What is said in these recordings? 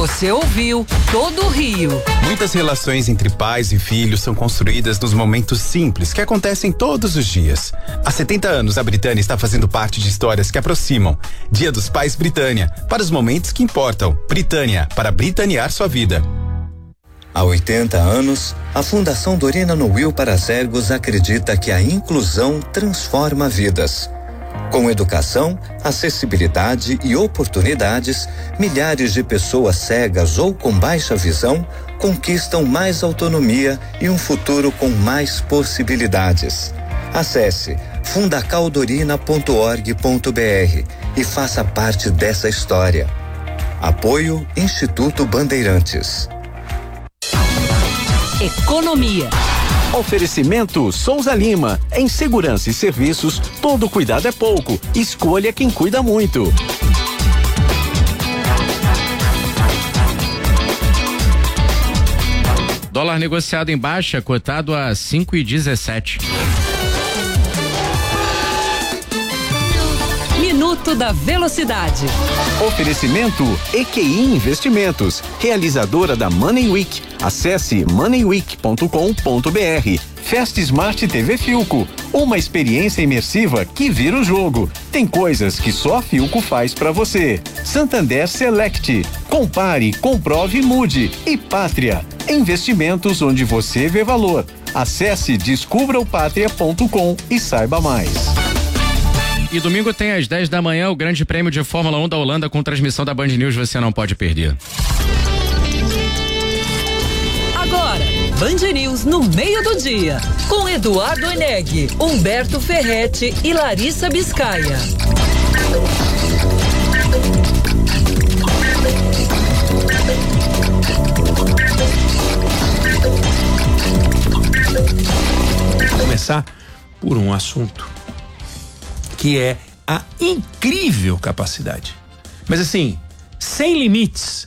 Você ouviu Todo o Rio. Muitas relações entre pais e filhos são construídas nos momentos simples que acontecem todos os dias. Há 70 anos, a Britânia está fazendo parte de histórias que aproximam. Dia dos Pais Britânia, para os momentos que importam. Britânia, para britanear sua vida. Há 80 anos, a Fundação Dorina Noil para Cegos acredita que a inclusão transforma vidas. Com educação, acessibilidade e oportunidades, milhares de pessoas cegas ou com baixa visão conquistam mais autonomia e um futuro com mais possibilidades. Acesse fundacaldorina.org.br e faça parte dessa história. Apoio Instituto Bandeirantes. Economia. Oferecimento Souza Lima. Em segurança e serviços, todo cuidado é pouco. Escolha quem cuida muito. Dólar negociado em baixa, cotado a 5,17. Minuto da Velocidade. Oferecimento EQI Investimentos, realizadora da Money Week. Acesse moneyweek.com.br. Fast Smart TV Philco, uma experiência imersiva que vira o jogo. Tem coisas que só a Philco faz pra você. Santander Select, compare, comprove e mude. E Pátria, investimentos onde você vê valor. Acesse descubraopatria.com e saiba mais. E domingo tem às 10 da manhã o Grande Prêmio de Fórmula 1 da Holanda com transmissão da Band News, você não pode perder. Agora, Band News no meio do dia, com Eduardo Oineg, Humberto Ferretti e Larissa Biscaia. Vou começar por um assunto que é a incrível capacidade, mas assim, sem limites,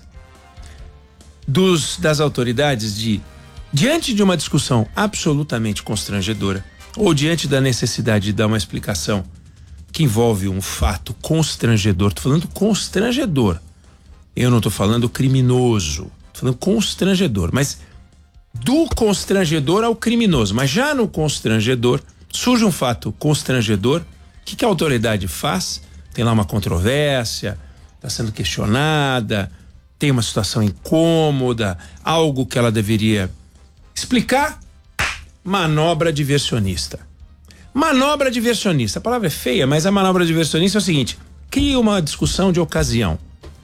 das autoridades diante de uma discussão absolutamente constrangedora ou diante da necessidade de dar uma explicação que envolve um fato constrangedor. Tô falando constrangedor, eu não tô falando criminoso, tô falando constrangedor, mas do constrangedor ao criminoso. Mas já no constrangedor surge um fato constrangedor. O que a autoridade faz? Tem lá uma controvérsia, está sendo questionada, tem uma situação incômoda, algo que ela deveria explicar. Manobra diversionista. Manobra diversionista. A palavra é feia, mas a manobra diversionista é o seguinte: cria uma discussão de ocasião.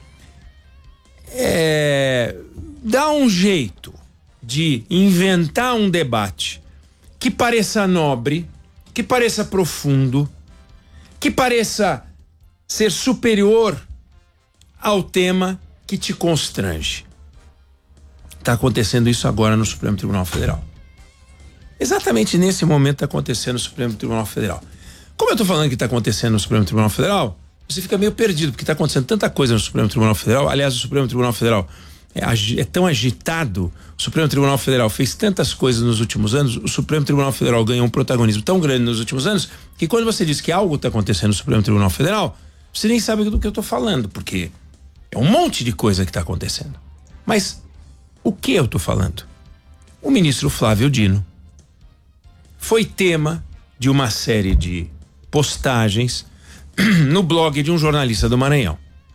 Dá um jeito de inventar um debate que pareça nobre, que pareça profundo, que pareça ser superior ao tema que te constrange. Está acontecendo isso agora no Supremo Tribunal Federal. Exatamente nesse momento está acontecendo no Supremo Tribunal Federal. Como eu estou falando que está acontecendo no Supremo Tribunal Federal, você fica meio perdido, porque está acontecendo tanta coisa no Supremo Tribunal Federal. Aliás, o Supremo Tribunal Federal é tão agitado, o Supremo Tribunal Federal fez tantas coisas nos últimos anos, o Supremo Tribunal Federal ganhou um protagonismo tão grande nos últimos anos, que quando você diz que algo está acontecendo no Supremo Tribunal Federal, você nem sabe do que eu estou falando, porque é um monte de coisa que está acontecendo. Mas o que eu estou falando? O ministro Flávio Dino foi tema de uma série de postagens no blog de um jornalista do Maranhão.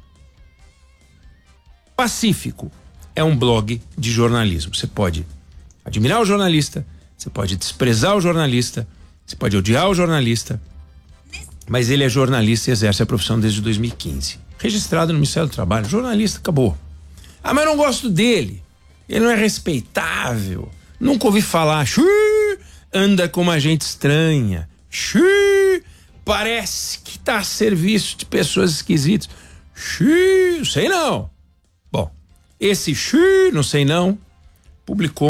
Pacífico é um blog de jornalismo. Você pode admirar o jornalista, você pode desprezar o jornalista, você pode odiar o jornalista, mas ele é jornalista e exerce a profissão desde 2015. Registrado no Ministério do Trabalho, jornalista, acabou. Ah, mas eu não gosto dele, ele não é respeitável, nunca ouvi falar, anda com uma gente estranha, parece que tá a serviço de pessoas esquisitas, sei não. Bom, esse não sei não publicou